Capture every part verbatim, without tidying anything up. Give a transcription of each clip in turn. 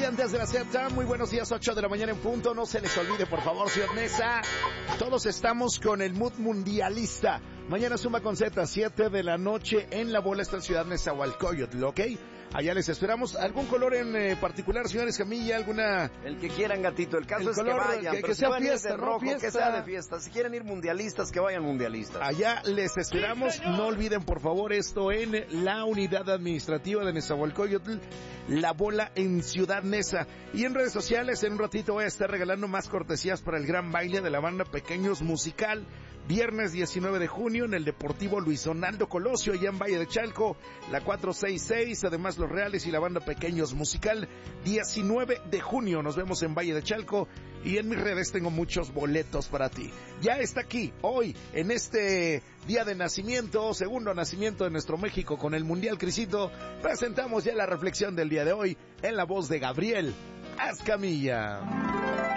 estudiantes de la Z, muy buenos días, ocho de la mañana en punto. No se les olvide, por favor, señor Nesa. Todos estamos con el mood mundialista. Mañana suma con Z, siete de la noche en la bola está en Ciudad Nezahualcóyotl, ¿ok? Allá les esperamos. ¿Algún color en eh, particular, señores Camilla? ¿Alguna? El que quieran, gatito. El caso el es color, que vayan. Que, que sea fiesta, de ¿no? rojo, Fiesta. Que sea de fiesta. Si quieren ir mundialistas, que vayan mundialistas. Allá les esperamos. Sí, no olviden, por favor, esto en la unidad administrativa de Nezahualcóyotl, la bola en Ciudad Neza. Y en redes sociales, en un ratito voy a estar regalando más cortesías para el gran baile de la banda Pequeños Musical. Viernes diecinueve de junio en el Deportivo Luis Donaldo Colosio, allá en Valle de Chalco, la cuatrocientos sesenta y seis, además Los Reales y la banda Pequeños Musical, diecinueve de junio, nos vemos en Valle de Chalco, y en mis redes tengo muchos boletos para ti. Ya está aquí, hoy, en este día de nacimiento, segundo nacimiento de nuestro México con el Mundial Crisito, presentamos ya la reflexión del día de hoy, en la voz de Gabriel Azcamilla.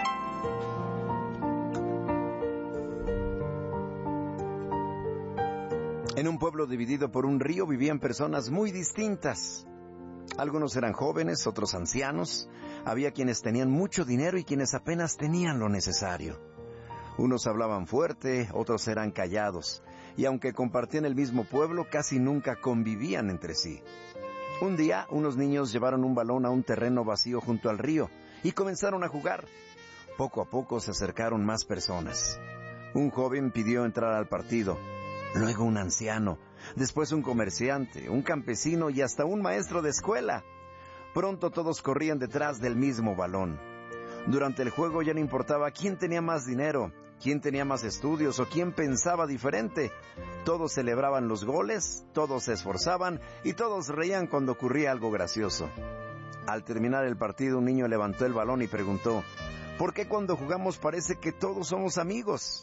En un pueblo dividido por un río vivían personas muy distintas. Algunos eran jóvenes, otros ancianos. Había quienes tenían mucho dinero y quienes apenas tenían lo necesario. Unos hablaban fuerte, otros eran callados. Y aunque compartían el mismo pueblo, casi nunca convivían entre sí. Un día, unos niños llevaron un balón a un terreno vacío junto al río y comenzaron a jugar. Poco a poco se acercaron más personas. Un joven pidió entrar al partido. Luego un anciano, después un comerciante, un campesino y hasta un maestro de escuela. Pronto todos corrían detrás del mismo balón. Durante el juego ya no importaba quién tenía más dinero, quién tenía más estudios o quién pensaba diferente. Todos celebraban los goles, todos se esforzaban y todos reían cuando ocurría algo gracioso. Al terminar el partido, un niño levantó el balón y preguntó: ¿por qué cuando jugamos parece que todos somos amigos?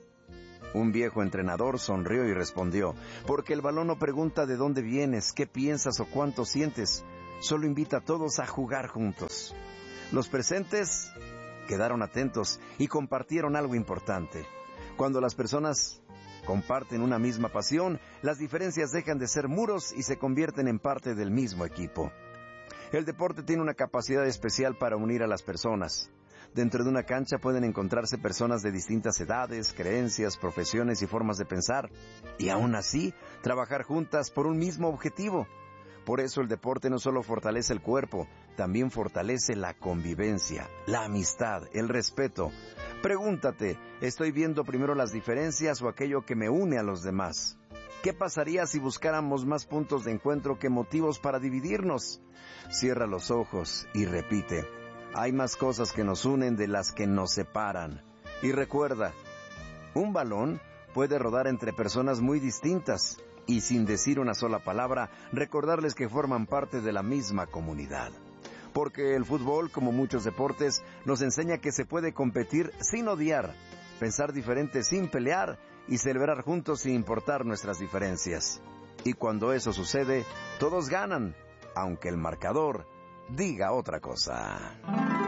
Un viejo entrenador sonrió y respondió: porque el balón no pregunta de dónde vienes, qué piensas o cuánto sientes, solo invita a todos a jugar juntos. Los presentes quedaron atentos y compartieron algo importante. Cuando las personas comparten una misma pasión, las diferencias dejan de ser muros y se convierten en parte del mismo equipo. El deporte tiene una capacidad especial para unir a las personas. Dentro de una cancha pueden encontrarse personas de distintas edades, creencias, profesiones y formas de pensar, y aún así, trabajar juntas por un mismo objetivo. Por eso el deporte no solo fortalece el cuerpo, también fortalece la convivencia, la amistad, el respeto. Pregúntate, ¿estoy viendo primero las diferencias o aquello que me une a los demás? ¿Qué pasaría si buscáramos más puntos de encuentro que motivos para dividirnos? Cierra los ojos y repite: hay más cosas que nos unen de las que nos separan. Y recuerda, un balón puede rodar entre personas muy distintas y sin decir una sola palabra, recordarles que forman parte de la misma comunidad. Porque el fútbol, como muchos deportes, nos enseña que se puede competir sin odiar, pensar diferente sin pelear y celebrar juntos sin importar nuestras diferencias. Y cuando eso sucede, todos ganan, aunque el marcador diga otra cosa.